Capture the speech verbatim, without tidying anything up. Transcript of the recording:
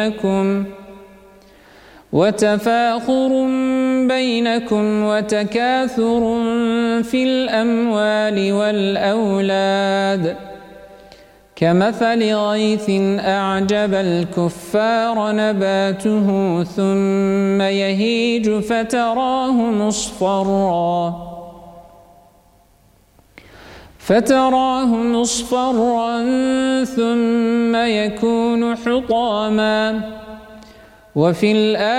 بينكم وتفاخر بينكم وتكاثر في الأموال والأولاد كمثل غيث أعجب الكفار نباته ثم يهيج فتراه مصفرا فتراه مصفرا ثم يكون حطاما وفي الآخرة